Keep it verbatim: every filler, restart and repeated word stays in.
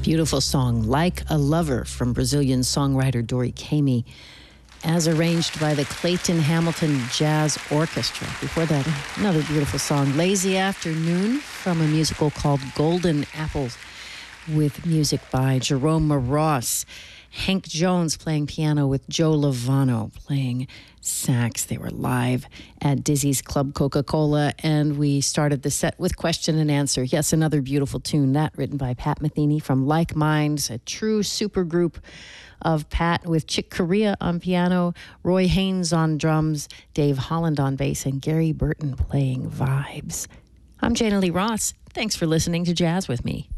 Beautiful song, Like a Lover, from Brazilian songwriter Dori Caymmi, as arranged by the Clayton Hamilton Jazz Orchestra. Before that, another beautiful song, Lazy Afternoon, from a musical called Golden Apples, with music by Jerome Ross. Hank Jones playing piano with Joe Lovano playing sax. They were live at Dizzy's Club Coca-Cola, and we started the set with Question and Answer. Yes, another beautiful tune, that written by Pat Metheny from Like Minds, a true supergroup of Pat with Chick Corea on piano, Roy Haynes on drums, Dave Holland on bass, and Gary Burton playing vibes. I'm Jana Lee Ross. Thanks for listening to Jazz with me.